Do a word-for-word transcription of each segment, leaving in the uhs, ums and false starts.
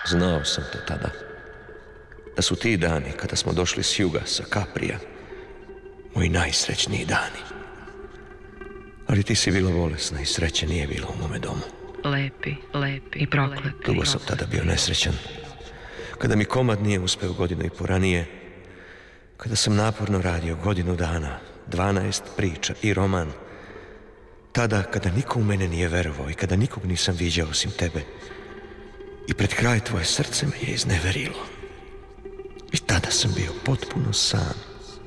Znao sam to tada. Da su ti dani kada smo došli s juga, sa Kaprija, moji najsrećniji dani. Ali ti si bila bolesna i sreće nije bilo u mome domu. Lepi, lepi i prokleti. Dugo sam tada bio nesrećan. Kada mi komad nije uspeo godinu i po ranije, kada sam naporno radio godinu dana, dvanaest priča i roman, tada kada niko u mene nije verovao i kada nikog nisam viđao osim tebe, i pred kraj tvoje srce me je izneverilo. I tada sam bio potpuno sam.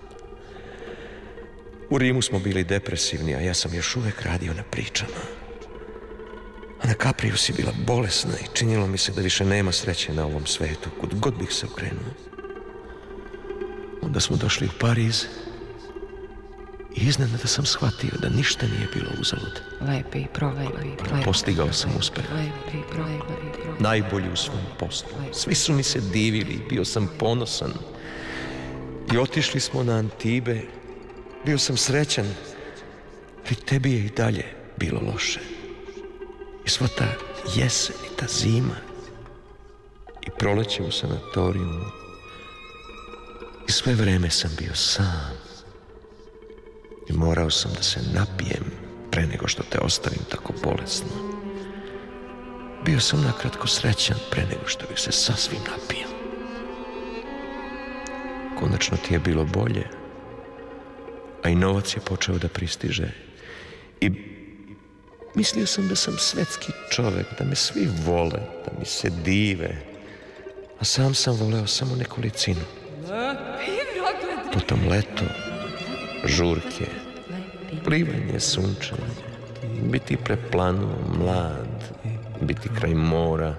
U Rimu smo bili depresivni, a ja sam još uvek radio na pričama. A na Kapriju si bila bolesna i činilo mi se da više nema sreće na ovom svetu, kud god bih se okrenuo. Onda smo došli u Pariz i iznenada sam shvatio da ništa nije bilo uzalud. Lepi i prolepi. Postigao sam uspeh. Lepi i prolepi. Najbolji u svom poslu. Svi su mi se divili, bio sam ponosan. I otišli smo na Antibe. Bio sam srećan, ali tebi je i dalje bilo loše. I sva ta jesen i ta zima i proleće u sanatorijumu. I sve vreme sam bio sam. I morao sam da se napijem pre nego što te ostavim tako bolesno. Bio sam nakratko srećan pre nego što bih se sasvim napio. Konačno ti je bilo bolje, a i novac je počeo da pristiže. I mislio sam da sam svetski čovek, da me svi vole, da mi se dive. A sam sam voleo samo nekolicinu. Potom leto, žurke, plivanje, sunčanje, biti preplanuo, mlad, biti kraj mora.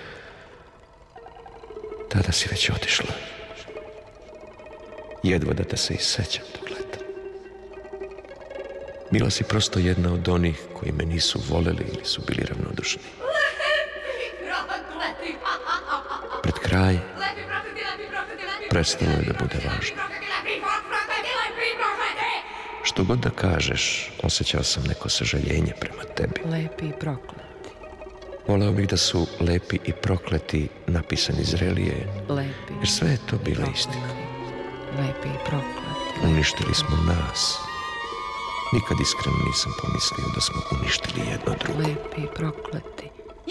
Tada si već otišla. Jedva da te se i sećam tog leta. Bila si prosto jedna od onih koji me nisu voleli ili su bili ravnodušni. Pred kraj prestalo je da bude važno. Što god da kažeš, osjećao sam neko sažaljenje prema tebi. Lepi i prokleti. Voleo bih da su lepi i prokleti napisani zrelije, Lepi. jer sve je to bila istina. Lepi i prokleti. Uništili smo nas. Nikad iskreno nisam pomislio da smo uništili jedno drugo. Lepi i prokleti.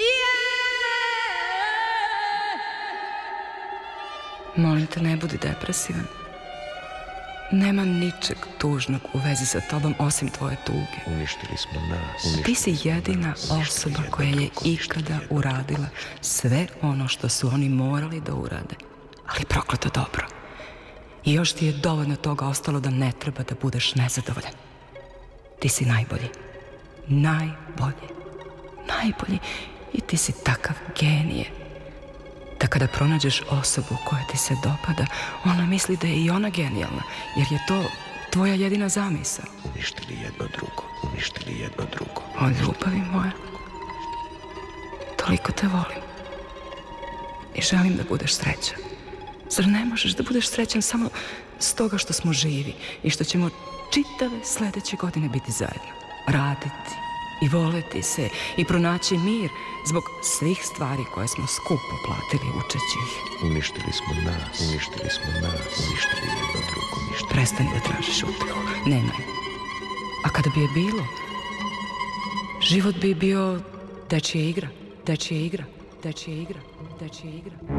Molim te, ne budi depresivan. Nema ničeg tužnog u vezi sa tobom osim tvoje tuge. Uništili smo nas. Ti si jedina osoba koja je ikada uradila sve ono što su oni morali da urade. Ali prokleto dobro. I još ti je dovoljno toga ostalo da ne treba da budeš nezadovoljan. Ti si najbolji. Najbolji. Najbolji. I ti si takav genije. Da kada pronađeš osobu koja ti se dopada, ona misli da je i ona genijalna, jer je to tvoja jedina zamisao. Uništili jedno drugo, uništili jedno drugo. O, ljubavi moja, toliko te volim i želim da budeš srećan. Zar ne možeš da budeš srećan samo s toga što smo živi i što ćemo čitave sledeće godine biti zajedno, raditi i voleti se i pronaći mir zbog svih stvari koje smo skupo platili učeći ih. Uništili smo nas, uništili smo nas, uništili jedno drugo, uništili. Prestani da tražiš utehu, nemaj. A kada bi je bilo, život bi bio dečija igra, dečija igra, dečija igra, dečija igra.